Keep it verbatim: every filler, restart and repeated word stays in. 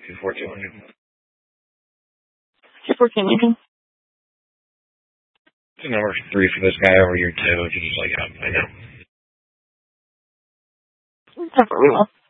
two four two hundred. two four two hundred. The number three for this guy over here, too, if you just like, yeah, I know. That's really well.